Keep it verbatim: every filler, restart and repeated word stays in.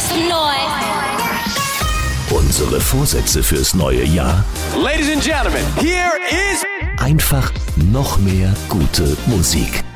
some noise. Unsere Vorsätze fürs neue Jahr? Ladies and Gentlemen, here is... Einfach noch mehr gute Musik.